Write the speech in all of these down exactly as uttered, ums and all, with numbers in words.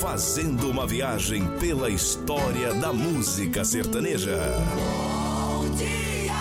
fazendo uma viagem pela história da música sertaneja. Bom dia!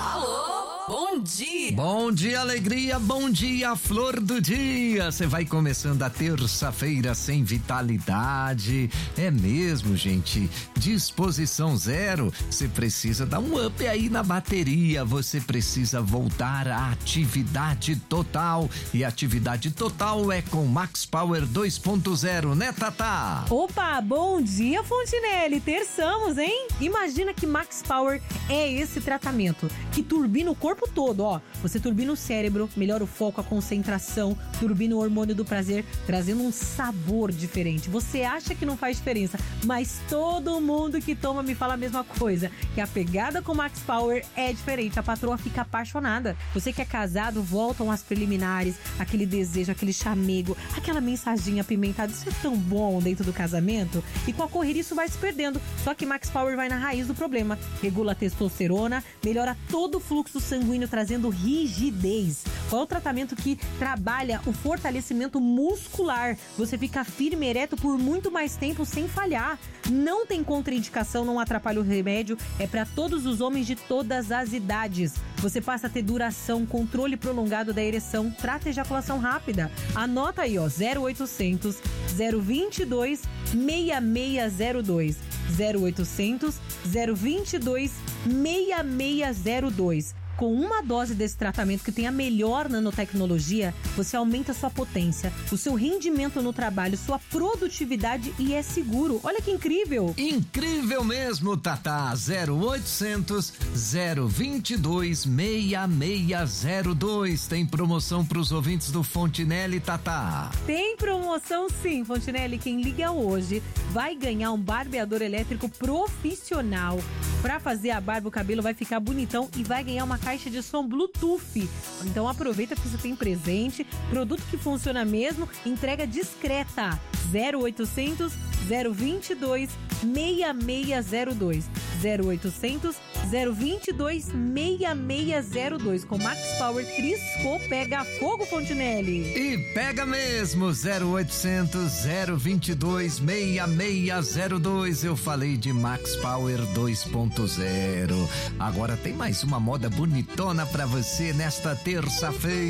Alô? Bom dia! Bom dia, alegria, bom dia, flor do dia. Você vai começando a terça-feira sem vitalidade. É mesmo, gente. Disposição zero. Você precisa dar um up aí na bateria. Você precisa voltar à atividade total. E atividade total é com Max Power dois ponto zero, né, Tatá? Opa, bom dia, Fontinelli. Terçamos, hein? Imagina que Max Power é esse tratamento que turbina o corpo todo, ó. Você turbina o cérebro, melhora o foco, a concentração, turbina o hormônio do prazer, trazendo um sabor diferente. Você acha que não faz diferença, mas todo mundo que toma me fala a mesma coisa, que a pegada com Max Power é diferente. A patroa fica apaixonada. Você que é casado, voltam às preliminares, aquele desejo, aquele chamego, aquela mensaginha apimentada. Isso é tão bom dentro do casamento. E com a corrida isso vai se perdendo. Só que Max Power vai na raiz do problema. Regula a testosterona, melhora todo o fluxo sanguíneo, trazendo rigidez. Qual é o tratamento que trabalha o fortalecimento muscular? Você fica firme e ereto por muito mais tempo sem falhar. Não tem contraindicação, não atrapalha o remédio. É para todos os homens de todas as idades. Você passa a ter duração, controle prolongado da ereção, trata ejaculação rápida. Anota aí, ó, zero oitocentos, zero vinte e dois, seis seis zero dois. zero oitocentos, zero vinte e dois, seis seis zero dois. Com uma dose desse tratamento que tem a melhor nanotecnologia, você aumenta sua potência, o seu rendimento no trabalho, sua produtividade e é seguro. Olha que incrível! Incrível mesmo, Tatá. zero oitocentos, zero vinte e dois, seis seis zero dois. Tem promoção para os ouvintes do Fontinelli, Tatá? Tem promoção sim, Fontinelli. Quem liga hoje vai ganhar um barbeador elétrico profissional. Pra fazer a barba, o cabelo vai ficar bonitão e vai ganhar uma caixa de som Bluetooth. Então aproveita que você tem presente, produto que funciona mesmo, entrega discreta. zero oitocentos, zero vinte e dois, seis seis zero dois. zero oitocentos, zero vinte e dois, seis seis zero dois. Com Max Power, triscou, pega fogo, Fontinelli. E pega mesmo, zero oitocentos, zero vinte e dois, seis seis zero dois. Eu falei de Max Power dois ponto zero. Agora tem mais uma moda bonitona pra você nesta terça-feira.